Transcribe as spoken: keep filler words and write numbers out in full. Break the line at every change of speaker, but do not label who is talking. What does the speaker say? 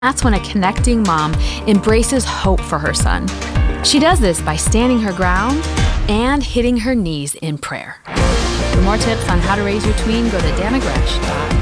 That's when a connecting mom embraces hope for her son. She does this by standing her ground and hitting her knees in prayer. For more tips on how to raise your tween, go to dana gresh dot com.